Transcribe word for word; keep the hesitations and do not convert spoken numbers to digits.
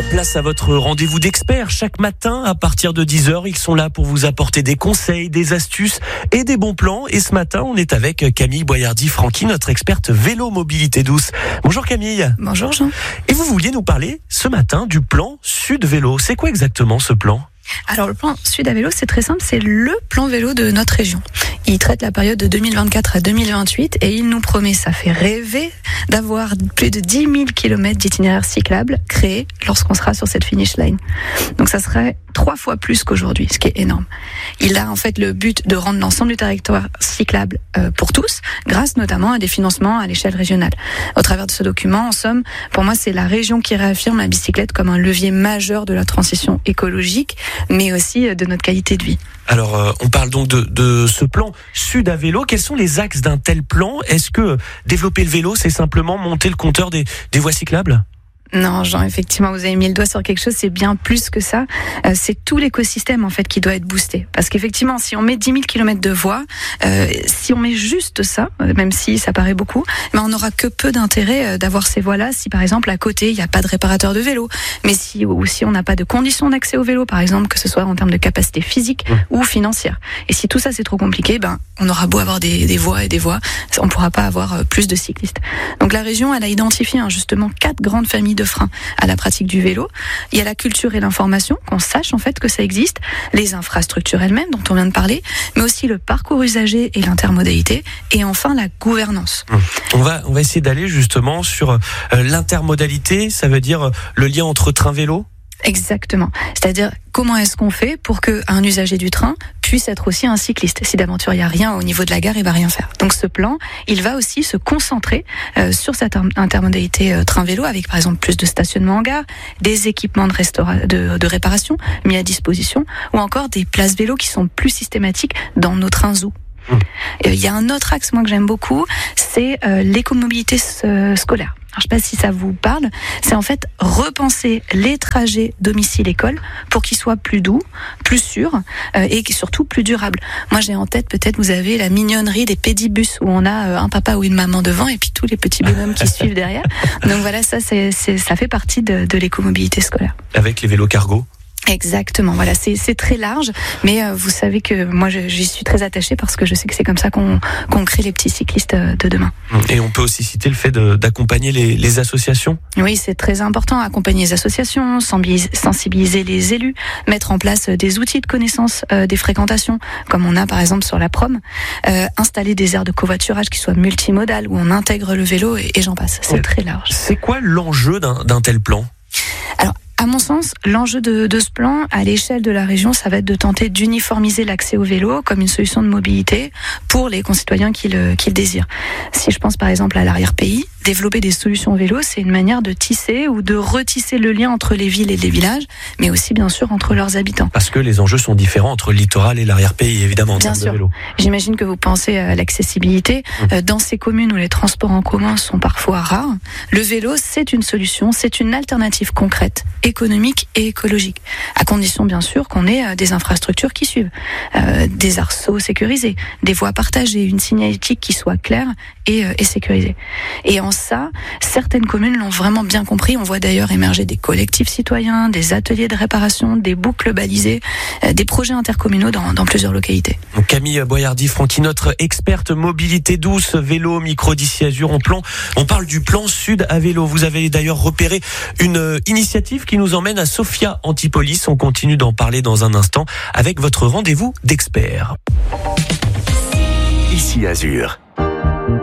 Place à votre rendez-vous d'experts. Chaque matin, à partir de dix heures, ils sont là pour vous apporter des conseils, des astuces et des bons plans. Et ce matin, on est avec Camille Boyardi-Franqui, notre experte vélo mobilité douce. Bonjour Camille. Bonjour Jean. Et vous vouliez nous parler ce matin du plan Sud Vélo. C'est quoi exactement ce plan ? Alors le plan Sud à vélo, c'est très simple, c'est le plan vélo de notre région. Il traite la période de deux mille vingt-quatre à deux mille vingt-huit et il nous promet, ça fait rêver, d'avoir plus de dix mille kilomètres d'itinéraires cyclables créés lorsqu'on sera sur cette finish line. Donc ça serait trois fois plus qu'aujourd'hui, ce qui est énorme. Il a en fait le but de rendre l'ensemble du territoire cyclable euh, pour tous, grâce notamment à des financements à l'échelle régionale. Au travers de ce document, en somme, pour moi, c'est la région qui réaffirme la bicyclette comme un levier majeur de la transition écologique, mais aussi de notre qualité de vie. Alors, euh, on parle donc de, de ce plan Sud à vélo. Quels sont les axes d'un tel plan ? Est-ce que développer le vélo, c'est simplement monter le compteur des, des voies cyclables ? Non, Jean, effectivement, vous avez mis le doigt sur quelque chose, c'est bien plus que ça. Euh, c'est tout l'écosystème, en fait, qui doit être boosté. Parce qu'effectivement, si on met dix mille kilomètres de voies, euh, si on met juste ça, même si ça paraît beaucoup, mais on n'aura que peu d'intérêt d'avoir ces voies-là si, par exemple, à côté, il n'y a pas de réparateur de vélo. Mais si, ou si on n'a pas de conditions d'accès au vélo, par exemple, que ce soit en termes de capacité physique mmh. ou financière. Et si tout ça, c'est trop compliqué, ben, on aura beau avoir des, des voies et des voies, on ne pourra pas avoir plus de cyclistes. Donc la région, elle a identifié, hein, justement, quatre grandes familles de freins à la pratique du vélo. Il y a la culture et l'information, qu'on sache en fait que ça existe, les infrastructures elles-mêmes dont on vient de parler, mais aussi le parcours usager et l'intermodalité, et enfin la gouvernance. On va, on va essayer d'aller justement sur euh, l'intermodalité, ça veut dire euh, le lien entre train-vélo ? Exactement. C'est-à-dire, comment est-ce qu'on fait pour qu'un usager du train puisse être aussi un cycliste ? Si d'aventure il n'y a rien au niveau de la gare, il va rien faire. Donc ce plan, il va aussi se concentrer euh, sur cette intermodalité euh, train-vélo, avec par exemple plus de stationnement en gare, des équipements de, restaura- de, de réparation mis à disposition, ou encore des places vélo qui sont plus systématiques dans nos trains zoo. Il y a un autre axe, moi, que j'aime beaucoup, c'est euh, l'écomobilité euh, scolaire. Alors, je ne sais pas si ça vous parle, c'est en fait repenser les trajets domicile-école pour qu'ils soient plus doux, plus sûrs euh, et surtout plus durables. Moi, j'ai en tête, peut-être, vous avez la mignonnerie des pédibus où on a euh, un papa ou une maman devant et puis tous les petits bonhommes qui suivent derrière. Donc voilà, ça, c'est, c'est, ça fait partie de, de l'écomobilité scolaire. Avec les vélos cargo ? Exactement, voilà, c'est, c'est très large, mais euh, vous savez que moi j'y suis très attachée parce que je sais que c'est comme ça qu'on, qu'on crée les petits cyclistes de demain. Et on peut aussi citer le fait de, d'accompagner les, les associations ? Oui, c'est très important, accompagner les associations, sensibiliser les élus, mettre en place des outils de connaissance euh, des fréquentations, comme on a par exemple sur la prom, euh, installer des aires de covoiturage qui soient multimodales, où on intègre le vélo et, et j'en passe, c'est ouais. très large. C'est quoi l'enjeu d'un, d'un tel plan ? Alors, à mon sens, l'enjeu de, de ce plan, à l'échelle de la région, ça va être de tenter d'uniformiser l'accès au vélo comme une solution de mobilité pour les concitoyens qui le, qui le désirent. Si je pense par exemple à l'arrière-pays, développer des solutions vélo, c'est une manière de tisser ou de retisser le lien entre les villes et les villages, mais aussi bien sûr entre leurs habitants. Parce que les enjeux sont différents entre le littoral et l'arrière-pays, évidemment, en bien termes sûr. de vélo. J'imagine que vous pensez à l'accessibilité. Mmh. Dans ces communes où les transports en commun sont parfois rares, le vélo, c'est une solution, c'est une alternative concrète, économique et écologique, à condition bien sûr qu'on ait des infrastructures qui suivent, euh, des arceaux sécurisés, des voies partagées, une signalétique qui soit claire et, euh, et sécurisée. Et en ça, certaines communes l'ont vraiment bien compris. On voit d'ailleurs émerger des collectifs citoyens, des ateliers de réparation, des boucles balisées, euh, des projets intercommunaux dans, dans plusieurs localités. Donc Camille Boyardi-Franqui, notre experte mobilité douce, vélo, micro d'ici Azur, on, plan, on parle du plan Sud à vélo. Vous avez d'ailleurs repéré une initiative qui nous emmène à Sophia Antipolis. On continue d'en parler dans un instant avec votre rendez-vous d'experts. Ici Azur.